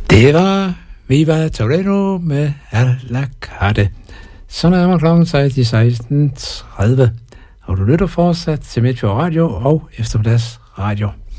Det var Viva Torero med A la Carte. Så nærmer klokken sig de 16.30, og du lytter fortsat til Meteo Radio og Eftermiddags Radio.